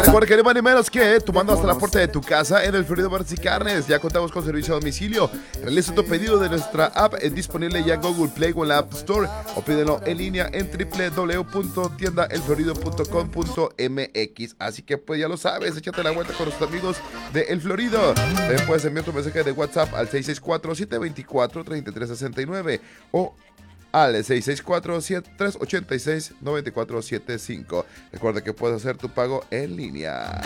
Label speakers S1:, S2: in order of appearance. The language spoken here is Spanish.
S1: Recuerda que ni más ni menos que tu mando hasta la puerta de tu casa en el Florido Bares y Carnes. Ya contamos con servicio a domicilio. Realiza tu pedido de nuestra app, disponible ya en Google Play o en la App Store, o pídelo en línea en www.tiendaelflorido.com.mx. Así que pues ya lo sabes, échate la vuelta con nuestros amigos de El Florido. También puedes enviar tu mensaje de WhatsApp al 664-724-3369 o al 664-386-9475. Recuerda que puedes hacer tu pago en línea.